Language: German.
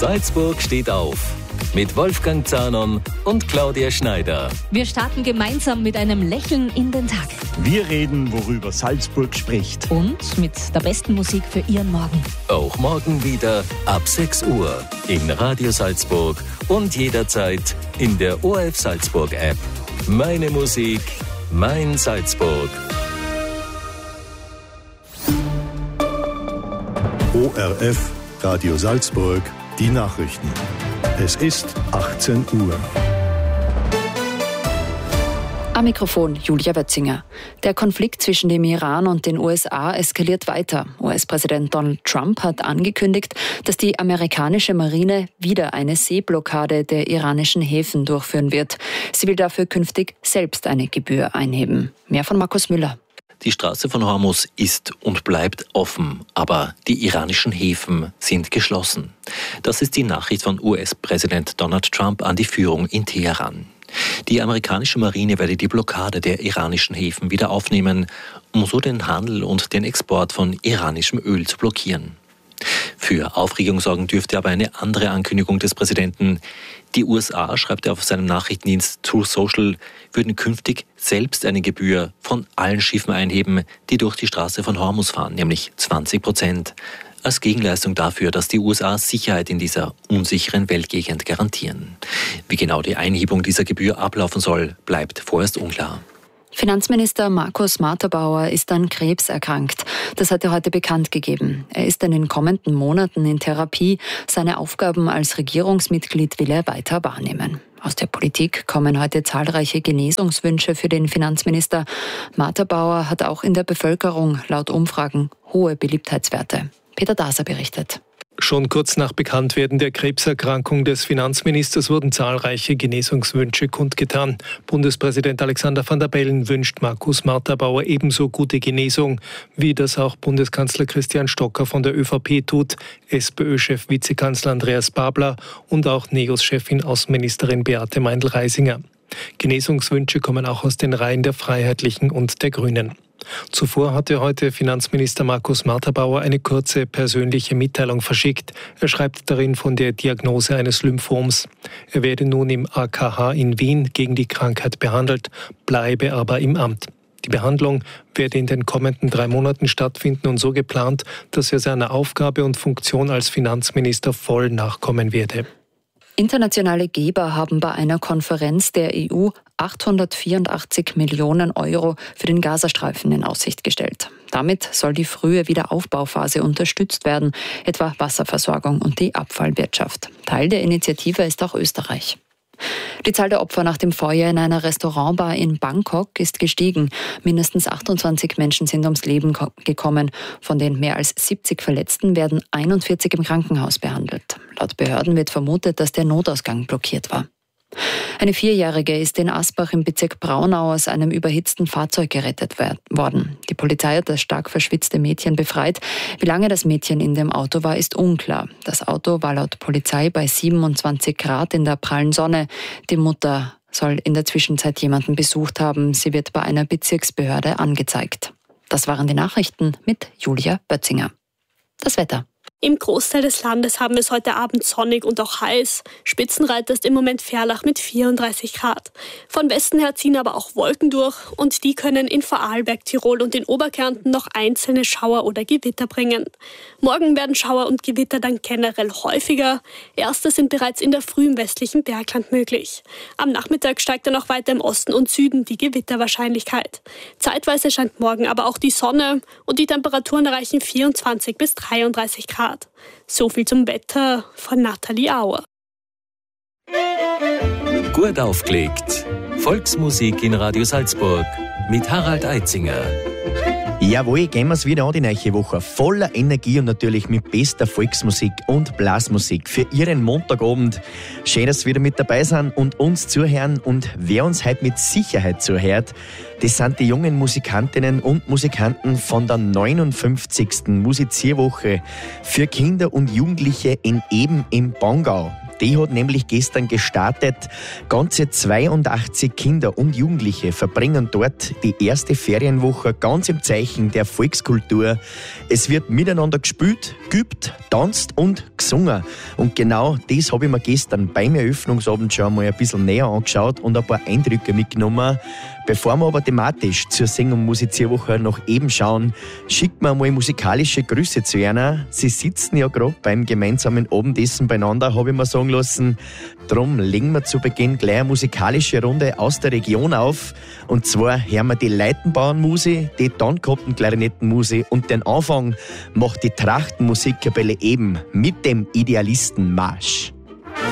Salzburg steht auf. Mit Wolfgang Zahnon und Claudia Schneider. Wir starten gemeinsam mit einem Lächeln in den Tag. Wir reden, worüber Salzburg spricht. Und mit der besten Musik für Ihren Morgen. Auch morgen wieder ab 6 Uhr in Radio Salzburg und jederzeit in der ORF Salzburg App. Meine Musik, mein Salzburg. ORF Radio Salzburg, die Nachrichten. Es ist 18 Uhr. Am Mikrofon Julia Wötzinger. Der Konflikt zwischen dem Iran und den USA eskaliert weiter. US-Präsident Donald Trump hat angekündigt, dass die amerikanische Marine wieder eine Seeblockade der iranischen Häfen durchführen wird. Sie will dafür künftig selbst eine Gebühr einheben. Mehr von Markus Müller. Die Straße von Hormuz ist und bleibt offen, aber die iranischen Häfen sind geschlossen. Das ist die Nachricht von US-Präsident Donald Trump an die Führung in Teheran. Die amerikanische Marine werde die Blockade der iranischen Häfen wieder aufnehmen, um so den Handel und den Export von iranischem Öl zu blockieren. Für Aufregung sorgen dürfte aber eine andere Ankündigung des Präsidenten. Die USA, schreibt er auf seinem Nachrichtendienst Truth Social, würden künftig selbst eine Gebühr von allen Schiffen einheben, die durch die Straße von Hormuz fahren, nämlich 20%, als Gegenleistung dafür, dass die USA Sicherheit in dieser unsicheren Weltgegend garantieren. Wie genau die Einhebung dieser Gebühr ablaufen soll, bleibt vorerst unklar. Finanzminister Markus Marterbauer ist an Krebs erkrankt. Das hat er heute bekannt gegeben. Er ist in den kommenden Monaten in Therapie. Seine Aufgaben als Regierungsmitglied will er weiter wahrnehmen. Aus der Politik kommen heute zahlreiche Genesungswünsche für den Finanzminister. Marterbauer hat auch in der Bevölkerung laut Umfragen hohe Beliebtheitswerte. Peter Daser berichtet. Schon kurz nach Bekanntwerden der Krebserkrankung des Finanzministers wurden zahlreiche Genesungswünsche kundgetan. Bundespräsident Alexander Van der Bellen wünscht Markus Marterbauer ebenso gute Genesung, wie das auch Bundeskanzler Christian Stocker von der ÖVP tut, SPÖ-Chef Vizekanzler Andreas Babler und auch NEOS-Chefin Außenministerin Beate Meindl-Reisinger. Genesungswünsche kommen auch aus den Reihen der Freiheitlichen und der Grünen. Zuvor hatte heute Finanzminister Markus Marterbauer eine kurze persönliche Mitteilung verschickt. Er schreibt darin von der Diagnose eines Lymphoms. Er werde nun im AKH in Wien gegen die Krankheit behandelt, bleibe aber im Amt. Die Behandlung werde in den kommenden 3 Monaten stattfinden und so geplant, dass er seiner Aufgabe und Funktion als Finanzminister voll nachkommen werde. Internationale Geber haben bei einer Konferenz der EU 884 Millionen Euro für den Gazastreifen in Aussicht gestellt. Damit soll die frühe Wiederaufbauphase unterstützt werden, etwa Wasserversorgung und die Abfallwirtschaft. Teil der Initiative ist auch Österreich. Die Zahl der Opfer nach dem Feuer in einer Restaurantbar in Bangkok ist gestiegen. Mindestens 28 Menschen sind ums Leben gekommen. Von den mehr als 70 Verletzten werden 41 im Krankenhaus behandelt. Laut Behörden wird vermutet, dass der Notausgang blockiert war. Eine 4-Jährige ist in Asbach im Bezirk Braunau aus einem überhitzten Fahrzeug gerettet worden. Die Polizei hat das stark verschwitzte Mädchen befreit. Wie lange das Mädchen in dem Auto war, ist unklar. Das Auto war laut Polizei bei 27 Grad in der prallen Sonne. Die Mutter soll in der Zwischenzeit jemanden besucht haben. Sie wird bei einer Bezirksbehörde angezeigt. Das waren die Nachrichten mit Julia Bötzinger. Das Wetter. Im Großteil des Landes haben wir es heute Abend sonnig und auch heiß. Spitzenreiter ist im Moment Ferlach mit 34 Grad. Von Westen her ziehen aber auch Wolken durch und die können in Vorarlberg, Tirol und in Oberkärnten noch einzelne Schauer oder Gewitter bringen. Morgen werden Schauer und Gewitter dann generell häufiger. Erste sind bereits in der Früh im westlichen Bergland möglich. Am Nachmittag steigt dann auch weiter im Osten und Süden die Gewitterwahrscheinlichkeit. Zeitweise scheint morgen aber auch die Sonne und die Temperaturen erreichen 24 bis 33 Grad. So viel zum Wetter von Nathalie Auer. Gut aufgelegt. Volksmusik in Radio Salzburg mit Harald Eitzinger. Jawohl, gehen wir es wieder an die neue Woche. Voller Energie und natürlich mit bester Volksmusik und Blasmusik für Ihren Montagabend. Schön, dass Sie wieder mit dabei sind und uns zuhören. Und wer uns heute mit Sicherheit zuhört, das sind die jungen Musikantinnen und Musikanten von der 59. Musizierwoche für Kinder und Jugendliche in Eben im Bongau. Die hat nämlich gestern gestartet. Ganze 82 Kinder und Jugendliche verbringen dort die erste Ferienwoche ganz im Zeichen der Volkskultur. Es wird miteinander gespielt, geübt, tanzt und gesungen. Und genau das habe ich mir gestern beim Eröffnungsabend schon mal ein bisschen näher angeschaut und ein paar Eindrücke mitgenommen. Bevor wir aber thematisch zur Sing- und Musizierwoche noch eben schauen, schickt mir mal musikalische Grüße zu einer. Sie sitzen ja gerade beim gemeinsamen Abendessen beieinander, habe ich mir sagen lassen. Drum legen wir zu Beginn gleich eine musikalische Runde aus der Region auf. Und zwar hören wir die Leitenbauernmusik, die Tannkarten-Klarinettenmusik und den Anfang macht die Trachtenmusikkapelle eben mit dem Idealistenmarsch.